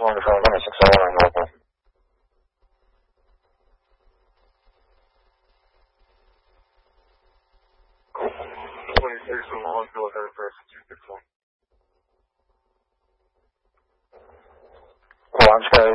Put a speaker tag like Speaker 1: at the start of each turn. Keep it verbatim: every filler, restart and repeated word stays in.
Speaker 1: on the phone, one six oh one local. twenty-six on the Huntsville, thirty-first, two six one. Launch code